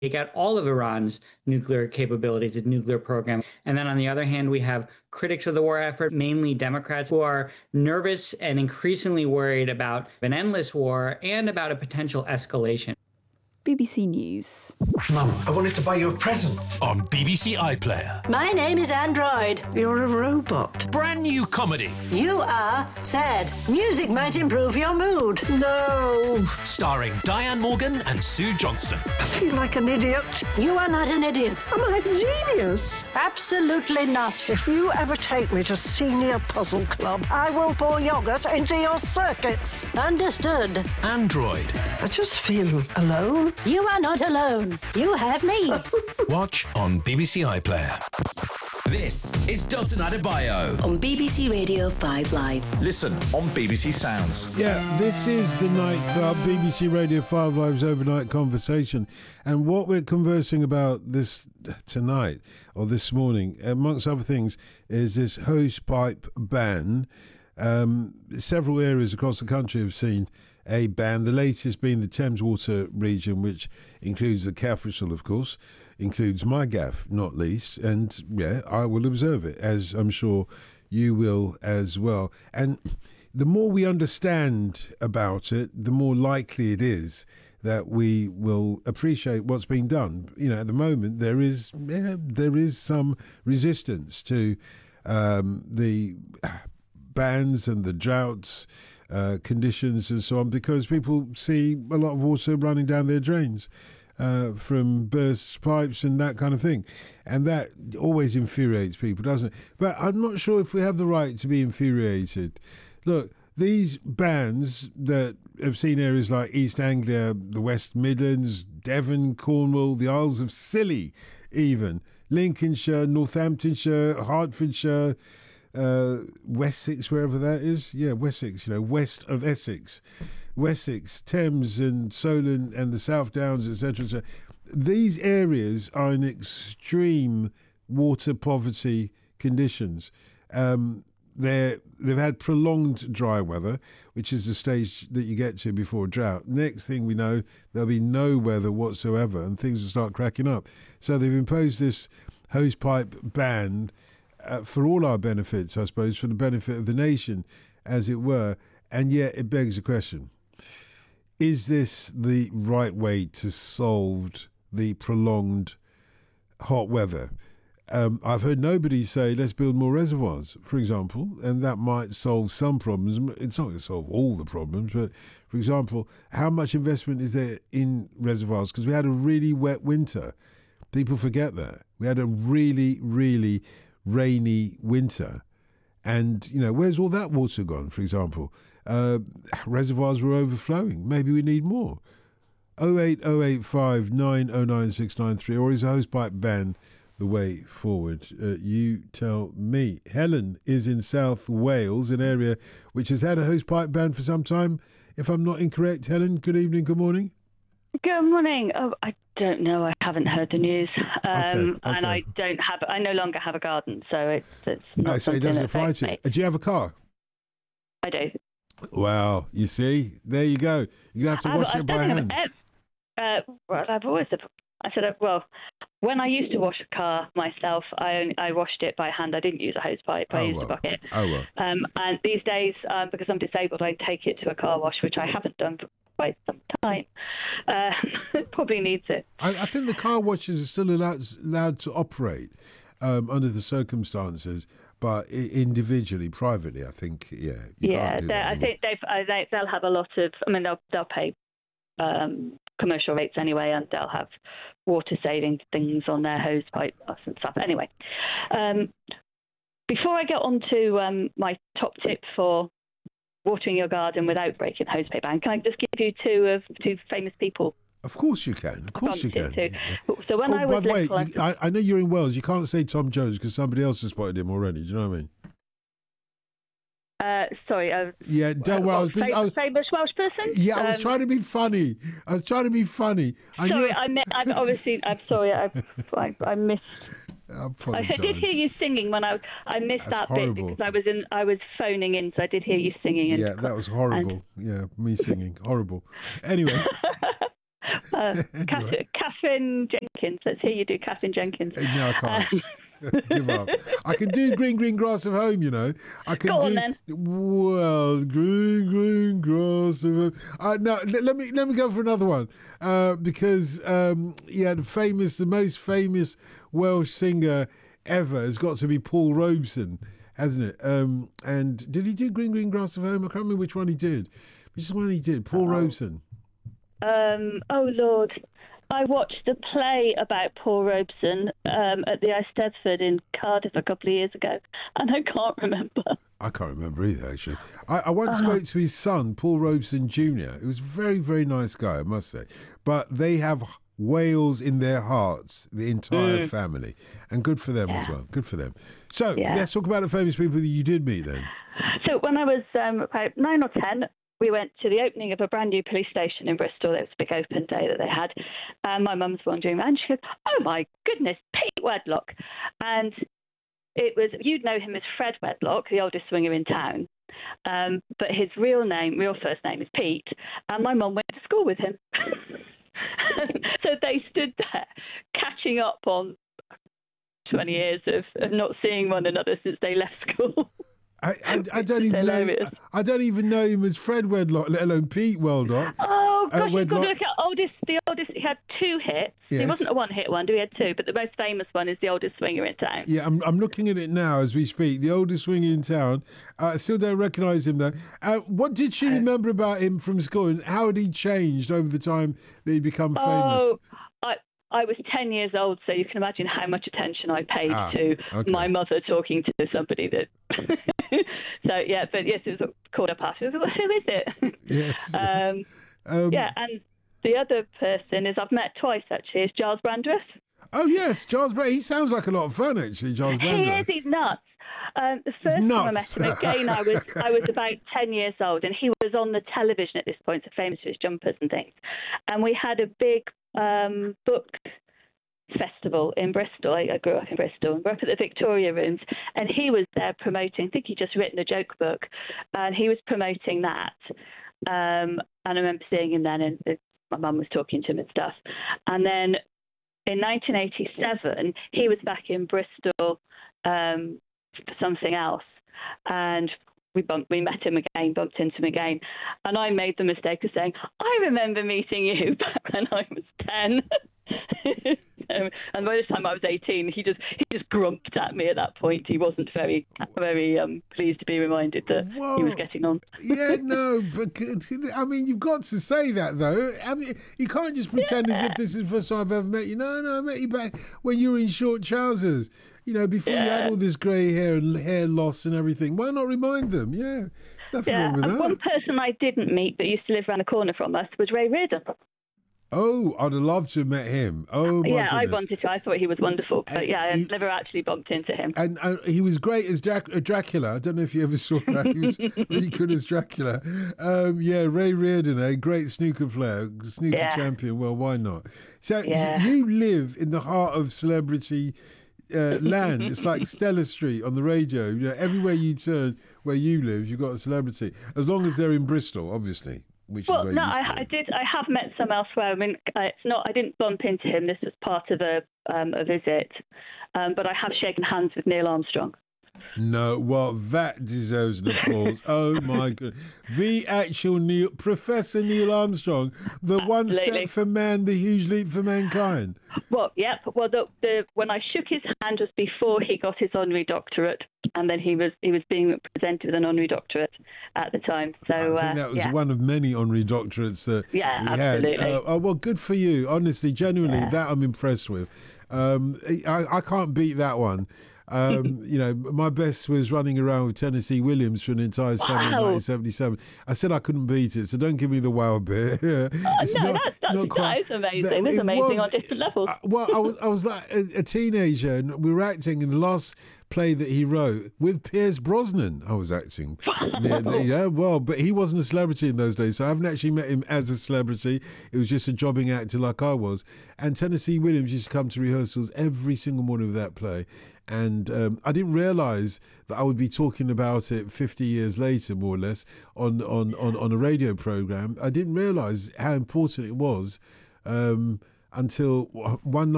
take out all of Iran's nuclear capabilities, its nuclear program. And then on the other hand, we have critics of the war effort, mainly Democrats, who are nervous and increasingly worried about an endless war and about a potential escalation. BBC News. Mum, I wanted to buy you a present. On BBC iPlayer. My name is Android. You're a robot. Brand new comedy. You are sad. Music might improve your mood. No. Starring Diane Morgan and Sue Johnston. I feel like an idiot. You are not an idiot. Am I a genius? Absolutely not. If you ever take me to Senior Puzzle Club, I will pour yogurt into your circuits. Understood. Android. I just feel alone. You are not alone. You have me. Watch on BBC iPlayer. This is Dalton Adebayo on BBC Radio 5 Live. Listen on BBC Sounds. Yeah, this is the Night Club, BBC Radio 5 Live's overnight conversation. And what we're conversing about this tonight, or this morning, amongst other things, is this hosepipe ban. Several areas across the country have seen a ban, the latest being the Thames Water region, which includes the capital, of course, includes my gaff, not least, and yeah, I will observe it, as I'm sure you will as well. And the more we understand about it, the more likely it is that we will appreciate what's being done. You know, at the moment, there is some resistance to the bans and the droughts, conditions and so on, because people see a lot of water running down their drains from burst pipes and that kind of thing. And that always infuriates people, doesn't it? But I'm not sure if we have the right to be infuriated. Look, these bans that have seen areas like East Anglia, the West Midlands, Devon, Cornwall, the Isles of Scilly even, Lincolnshire, Northamptonshire, Hertfordshire, Wessex, wherever that is. Yeah, Wessex, west of Essex. Wessex, Thames and Solent and the South Downs, etc. etc. These areas are in extreme water poverty conditions. They've had prolonged dry weather, which is the stage that you get to before drought. Next thing we know, there'll be no weather whatsoever and things will start cracking up. So they've imposed this hosepipe ban for all our benefits, I suppose, for the benefit of the nation, as it were. And yet it begs a question. Is this the right way to solve the prolonged hot weather? I've heard nobody say, let's build more reservoirs, for example, and that might solve some problems. It's not going to solve all the problems, but, for example, how much investment is there in reservoirs? Because we had a really wet winter. People forget that. We had a really, really rainy winter. And, where's all that water gone, for example? Reservoirs were overflowing. Maybe we need more. 08085 909 693, or is a hosepipe ban the way forward? You tell me. Helen is in South Wales, an area which has had a hosepipe ban for some time. If I'm not incorrect, Helen, good evening, good morning. Good morning. Oh, I don't know. I haven't heard the news, Okay. and I no longer have a garden, so it's not So it something doesn't that apply to you. affects me. Do you have a car? I do. Wow, you see, there you go. You're gonna have to wash it by hand. Well, I've always said. I said, well, when I used to wash a car myself, I washed it by hand. I didn't use a hose pipe. I used a bucket. Oh well. And these days, because I'm disabled, I take it to a car wash, which I haven't done for quite some time. It probably needs it. I think the car washes are still allowed to operate under the circumstances, but individually, privately, I think, yeah. I think they'll have a lot of. I mean, they'll pay commercial rates anyway, and they'll have water saving things on their hose pipe and stuff. Anyway, before I get on to my top tip for watering your garden without breaking the hose pipe ban, can I just give you two famous people? Of course you can. Of course you can. Yeah. So when I was by the way, little, I know you're in Wales. You can't say Tom Jones because somebody else has spotted him already. Do you know what I mean? Sorry. Yeah, don't worry. Famous Welsh person? Yeah, I was trying to be funny. I'm sorry, I'm sorry. I missed. I apologise. I did hear you singing when I missed That's that horrible. bit because I was phoning in, so I did hear you singing. Yeah, that was horrible. Yeah, me singing, horrible. Anyway. Catherine Jenkins. Let's hear you do Catherine Jenkins. No, I can't. Give up. I can do green, green grass of home, you know. I can Go on, do then. well, green, green grass of home. No, let me go for another one. Because the most famous Welsh singer ever has got to be Paul Robeson, hasn't it? And did he do green, green grass of home? I can't remember which one he did. Which is one he did? Paul Robeson. Oh Lord. I watched a play about Paul Robeson at the Eisteddfod in Cardiff a couple of years ago, and I can't remember. I can't remember either, actually. I once spoke to his son, Paul Robeson Jr., who was a very, very nice guy, I must say. But they have Wales in their hearts, the entire family. And good for them as well. Good for them. So let's talk about the famous people that you did meet then. So when I was about 9 or 10, we went to the opening of a brand new police station in Bristol. It was a big open day that they had. And my mum's wandering around. She goes, "Oh, my goodness, Pete Wedlock." And you'd know him as Fred Wedlock, the oldest swinger in town. But his real first name is Pete. And my mum went to school with him. So they stood there catching up on 20 years of not seeing one another since they left school. I don't even know him as Fred Wedlock, let alone Pete Wedlock. Oh gosh, you've got to look at the oldest. He had 2 hits. Yes. He wasn't a one-hit wonder. He had 2, but the most famous one is the oldest swinger in town. Yeah, I'm looking at it now as we speak. The oldest swinger in town. I still don't recognise him though. What did she remember about him from school, and how had he changed over the time that he'd become famous? I was 10 years old, so you can imagine how much attention I paid to my mother talking to somebody that. So yeah, but yes, it was called up after. Who is it? Yes. And the other person I've met twice actually is Giles Brandreth. Oh yes, Giles Brandreth. He sounds like a lot of fun actually. Giles Brandreth. He is. He's nuts. The first time I met him again, I was about 10 years old, and he was on the television at this point, so famous for his jumpers and things. And we had a big book festival in Bristol. I grew up in Bristol and worked at the Victoria Rooms, and he was there promoting, I think he'd just written a joke book, and he was promoting that. And I remember seeing him then, and my mum was talking to him and stuff. And then in 1987, he was back in Bristol for something else, and we met him again, bumped into him again, and I made the mistake of saying, "I remember meeting you back when I was 10." And by the time I was 18, he just grumped at me at that point. He wasn't very pleased to be reminded that he was getting on. Yeah, no, but I mean, you've got to say that though. I mean, you can't just pretend as if this is the first time I've ever met you. No, I met you back when you were in short trousers. You know, before you had all this grey hair and hair loss and everything. Why not remind them? Yeah, there's nothing wrong with that. One person I didn't meet but used to live around the corner from us was Ray Reardon. Oh, I'd have loved to have met him. Oh, my goodness. I wanted to. I thought he was wonderful. But I never actually bumped into him. And he was great as Dracula. I don't know if you ever saw that. He was really good as Dracula. Ray Reardon, a great snooker player, snooker champion. Well, why not? So you live in the heart of celebrity land. It's like Stella Street on the radio. You know, everywhere you turn where you live, you've got a celebrity. As long as they're in Bristol, obviously. I have met some elsewhere. I mean, it's not. I didn't bump into him. This was part of a visit, but I have shaken hands with Neil Armstrong. No, well, that deserves an applause. Oh my God, the actual Professor Neil Armstrong, the one step for man, the huge leap for mankind. Well, yeah. Well, when I shook his hand was before he got his honorary doctorate, and then he was being presented with an honorary doctorate at the time. So I think that was one of many honorary doctorates that he absolutely. had. Well, good for you. Honestly, genuinely, that I'm impressed with. I can't beat that one. You know, my best was running around with Tennessee Williams for an entire summer in 1977. I said I couldn't beat it, so don't give me the wow bit. That's amazing. That's amazing on different levels. I was like a teenager, and we were acting in the last play that he wrote with Pierce Brosnan. I was acting. But he wasn't a celebrity in those days, so I haven't actually met him as a celebrity. It was just a jobbing actor like I was. And Tennessee Williams used to come to rehearsals every single morning of that play. And I didn't realise that I would be talking about it 50 years later, more or less, on a radio programme. I didn't realise how important it was until one